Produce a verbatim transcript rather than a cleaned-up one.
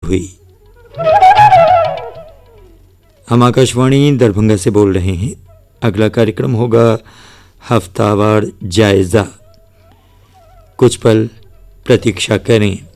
हुई। हम आकाशवाणी दरभंगा से बोल रहे हैं। अगला कार्यक्रम होगा हफ्तावार जायजा। कुछ पल प्रतीक्षा करें।